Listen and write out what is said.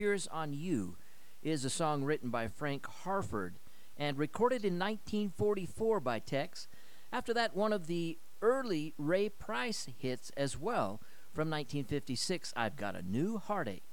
Tears on You is a song written by Frank Harford and recorded in 1944 by Tex. After that, one of the early Ray Price hits as well from 1956, I've Got a New Heartache.